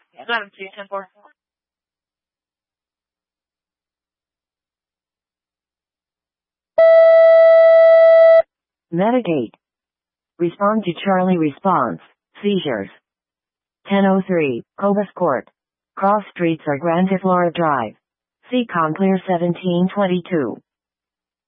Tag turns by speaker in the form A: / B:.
A: 11-2-10-4.
B: Metagate. Respond to Charlie response. Seizures. 1003, Cobus Court. Cross streets are granted Laura Drive. See Conclear 1722.